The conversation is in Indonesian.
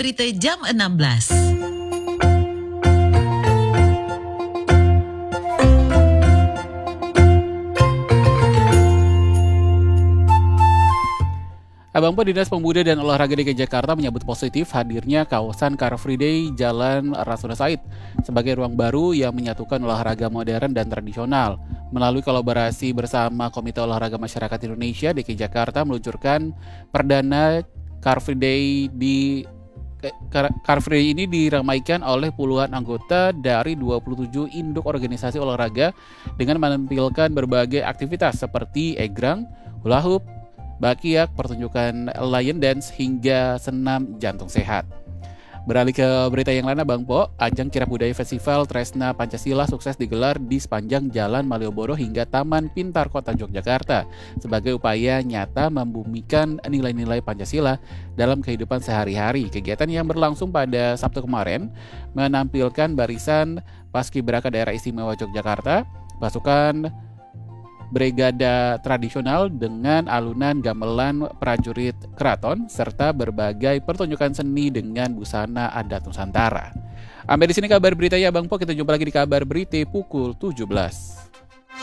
berita jam 16. Abang Po, Dinas Pemuda dan Olahraga DKI Jakarta menyambut positif hadirnya kawasan Car Free Day Jalan Rasuna Said sebagai ruang baru yang menyatukan olahraga modern dan tradisional. Melalui kolaborasi bersama Komite Olahraga Masyarakat Indonesia, DKI Jakarta meluncurkan perdana Car Free Day Car Free Day ini diramaikan oleh puluhan anggota dari 27 induk organisasi olahraga dengan menampilkan berbagai aktivitas seperti egrang, hula hoop, bakiak, pertunjukan lion dance, hingga senam jantung sehat. Beralih ke berita yang lain, Bang Po, ajang Kirab Budaya Festival Tresna Pancasila sukses digelar di sepanjang Jalan Malioboro hingga Taman Pintar Kota Yogyakarta sebagai upaya nyata membumikan nilai-nilai Pancasila dalam kehidupan sehari-hari. Kegiatan yang berlangsung pada Sabtu kemarin menampilkan barisan Paskibraka Daerah Istimewa Yogyakarta, pasukan Brigada tradisional dengan alunan gamelan prajurit keraton serta berbagai pertunjukan seni dengan busana adat Nusantara. Sampai di sini kabar beritanya Bang Po, kita jumpa lagi di kabar berita pukul 17.